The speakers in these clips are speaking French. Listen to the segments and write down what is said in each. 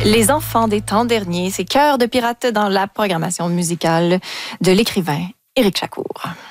Les enfants des temps derniers, c'est Cœur de pirate dans la programmation musicale de l'écrivain Éric Chacour.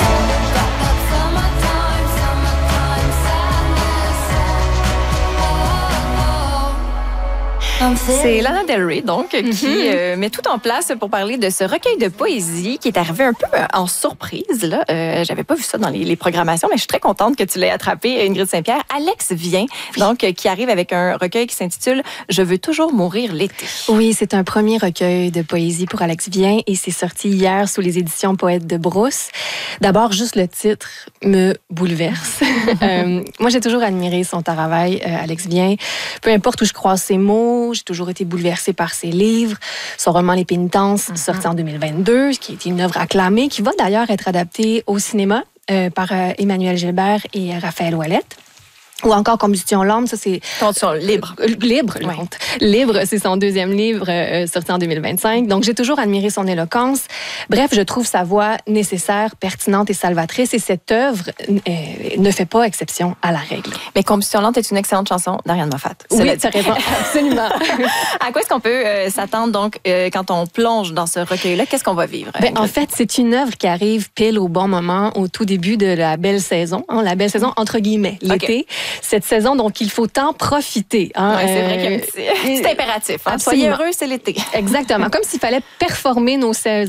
C'est Lana Del Rey, donc, qui met tout en place pour parler de ce recueil de poésie qui est arrivé un peu en surprise. Là. J'avais pas vu ça dans les programmations, mais je suis très contente que tu l'aies attrapé, Ingrid Saint-Pierre. Alex vient, donc, qui arrive avec un recueil qui s'intitule « Je veux toujours mourir l'été ». Oui, c'est un premier recueil de poésie pour Alex Vien et c'est sorti hier sous les éditions Poètes de Brousse. D'abord, juste le titre me bouleverse. Moi, j'ai toujours admiré son travail, Alex Vien. Peu importe où je croise ses mots, j'ai toujours été bouleversée par ses livres. Son roman Les Pénitences, sorti en 2022, qui est une œuvre acclamée, qui va d'ailleurs être adaptée au cinéma par Emmanuel Gilbert et Raphaël Ouellette. Ou encore Combustion l'âme, ça c'est... Combustion libre. Libre, oui. Libre, c'est son deuxième livre sorti en 2025. Donc, j'ai toujours admiré son éloquence. Bref, je trouve sa voix nécessaire, pertinente et salvatrice. Et cette œuvre ne fait pas exception à la règle. Mais Combustion lente est une excellente chanson d'Ariane Moffat. Oui, tu as raison, absolument. À quoi est-ce qu'on peut s'attendre, donc, quand on plonge dans ce recueil-là? Qu'est-ce qu'on va vivre? En fait, c'est une œuvre qui arrive pile au bon moment, au tout début de la belle saison. Hein, la belle saison, entre guillemets, l'été. Okay. Cette saison, donc, il faut en profiter. Hein, c'est vrai que c'est impératif. Hein. Soyez heureux, c'est l'été. Exactement. Comme s'il fallait performer nos saisons.